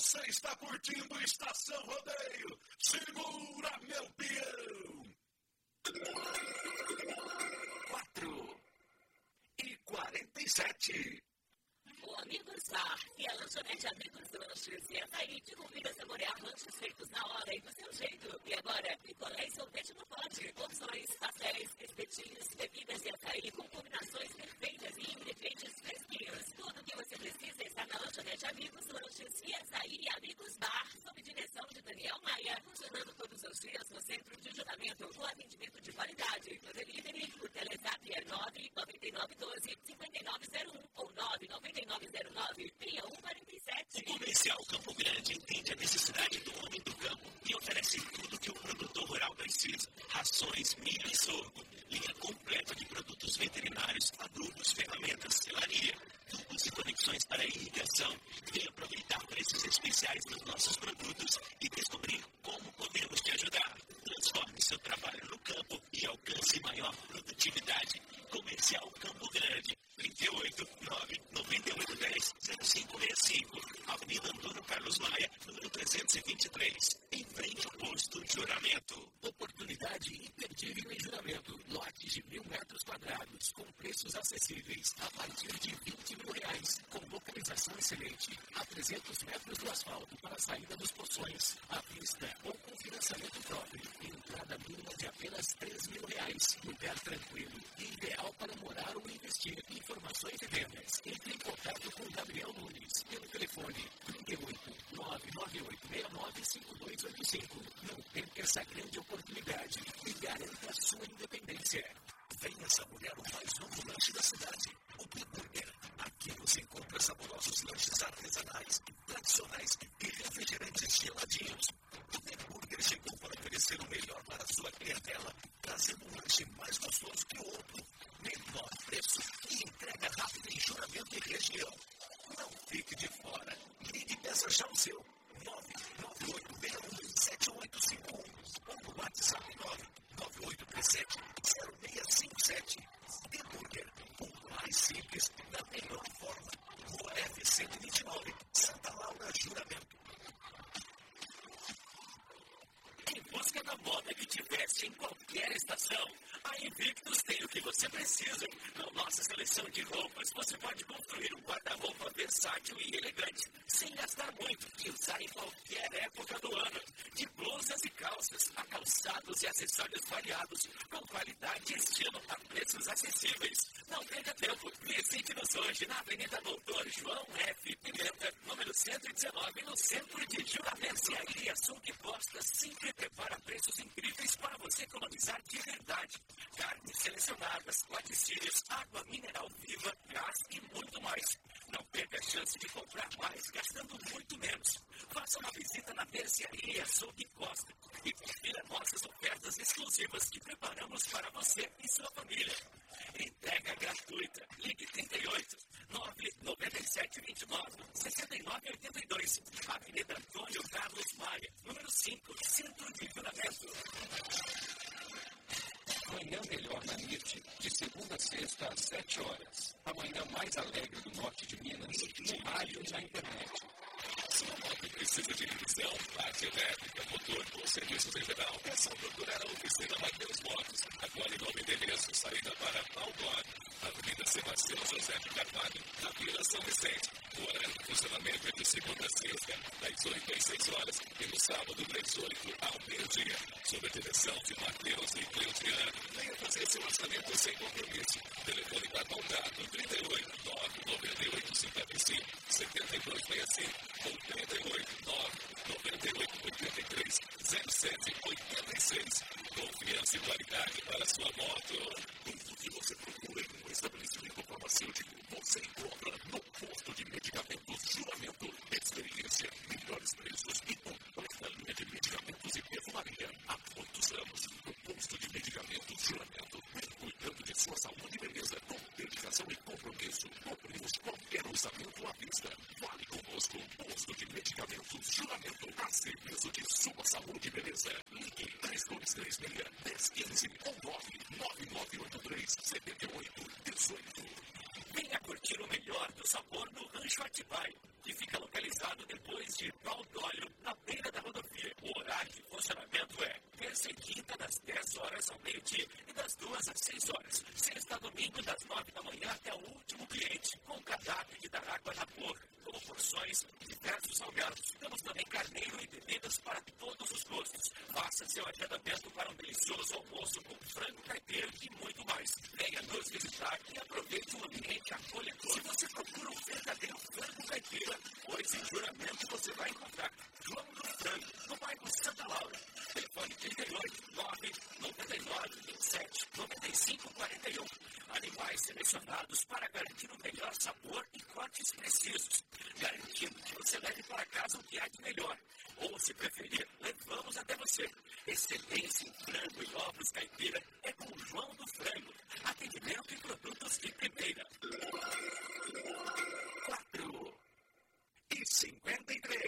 Você está curtindo Estação Rodeio. Segura, meu peão. 4:47. O Amigos Bar e a lanchonete Amigos Lanches e Açaí te convida a saborear lanches feitos na hora e do seu jeito. E agora, picolé e sorvete no pote, porções, pastéis, espetinhos, bebidas e açaí com combinações perfeitas e ingredientes fresquinhos. Tudo o que você precisa está na lanchonete Amigos Lanches e Açaí e Amigos Bar, sob direção de Daniel Maia, funcionando todos os dias no centro de Juramento, com atendimento de qualidade. No delivery, o Telezap é 99912-5901 ou 99909-6147. O Comercial Campo Grande entende a necessidade do homem do campo e oferece tudo que o produtor rural precisa. Rações, milho e sorgo, linha completa de produtos veterinários, adubos, ferramentas, selaria, tubos e conexões para irrigação. Venha aproveitar preços especiais nos nossos produtos e descobrir como podemos te ajudar. Transforme seu trabalho no campo e alcance maior produtividade. Comercial Campo Grande, 38-9-9810-0565, Avenida Antônio Carlos Maia, número 323, em frente ao posto Juramento. Oportunidade imperdível em Juramento. Lotes de 1.000 metros quadrados, com preços acessíveis, a partir de R$20 mil, com localização excelente, a 300 metros do asfalto para a saída dos poções, à vista ou com financiamento próprio, entrada mínima de apenas R$3 mil, lugar tranquilo e ideal para morar ou investir. Informações e vendas. Entre em contato com Gabriel Nunes pelo telefone 38-99869-5285. Não perca essa grande oportunidade e garanta a sua independência. Venha saborear o mais novo lanche da cidade, o Big Burger. Aqui você encontra saborosos lanches artesanais, tradicionais e refrigerantes geladinhos. O Big Burger chegou para oferecer o melhor para a sua clientela, trazendo um lanche mais gostoso que o outro, menor preço e entrega rápida em Juramento e região. Não fique de fora. Ligue e peça já o seu. 998617851 ou no WhatsApp 998370657. The Burger, o mais simples, da melhor forma. Rua F-129, Santa Laura, Juramento. Em busca da moda que te veste em qualquer estação, a Invictus tem o que você precisa. Na nossa seleção de roupas, você pode construir um guarda-roupa versátil e elegante, sem gastar muito e usar em qualquer época do ano. De blusas e calças, a calçados e acessórios variados, com qualidade e estilo a preços acessíveis. Não perca tempo, visite-nos hoje na Avenida Doutor João F. Pimenta, número 119, no centro de Juramento. E a Açougue Costa sempre prepara preços incríveis para você economizar de verdade. Carnes selecionadas, laticínios, água mineral viva, gás e muito mais. Não perca a chance de comprar mais gastando muito menos. Faça uma visita na Mercearia Açougue Costa e confira nossas ofertas exclusivas que preparamos para você e sua família. Entrega gratuita. Ligue 38-99729-6982. Avenida Antônio Carlos Maia, número 5, Centro de Juramento. Manhã Melhor na NIT, de segunda a sexta às 7 horas. A manhã mais alegre do norte de Minas, no rádio e na internet. Sua moto precisa de revisão, parte elétrica, motor ou serviços em geral. É só procurar a oficina Mateus Motos. Agora em novo endereço, saída para Outdoor, Avenida Sebastião José de Carvalho, na Vila São Vicente. O horário de funcionamento é de segunda a sexta, das 8 às 6 horas, e no sábado, das 8 ao meio-dia. Sob a direção de Matheus e Cleudiano. Venha fazer seu orçamento sem compromisso. Telefone para contato 38-99855-7265 ou 38-99883-0786. Confiança e qualidade para a sua moto. Tudo que você procura em um estabelecimento farmacêutico, você encontra no posto de medicamentos Juramento. Experiência, melhores preços e completa linha de medicamentos e perfumaria. Há muitos anos, no posto de medicamentos Juramento, vem cuidando de sua saúde e beleza com dedicação e compromisso. Cobrimos qualquer orçamento à vista. Vale conosco, posto de medicamentos Juramento, a serviço de sua saúde e beleza. Ligue 3236-1015 ou 99983-7818. Venha curtir o melhor do sabor no Rancho Atibaia, que fica localizado localizado depois de Paudóleo, na beira da rodovia. O horário de funcionamento é terça e quinta, das 10 horas ao meio-dia e das 2 às 6 horas. Sexta a domingo, das 9 da manhã até o último cliente, com cardápio que dá água na boca, como porções e diversos salgados. Temos também carneiro e bebidas para todos os gostos. Faça seu agendamento para um delicioso almoço com frango caipira e muito mais. Venha nos visitar e aproveite um ambiente acolhedor. Se você procura um verdadeiro frango caipira, pois em Juramento você vai encontrar João do Frango, no bairro Santa Laura. Telefone 38 999 27 95 41. Animais selecionados para garantir o melhor sabor e cortes precisos, garantindo que você leve para casa o que há de melhor. Ou, se preferir, levamos até você. Excelência em frango e ovos caipira é com o João do Frango. Atendimento e produtos de primeira. 4:53.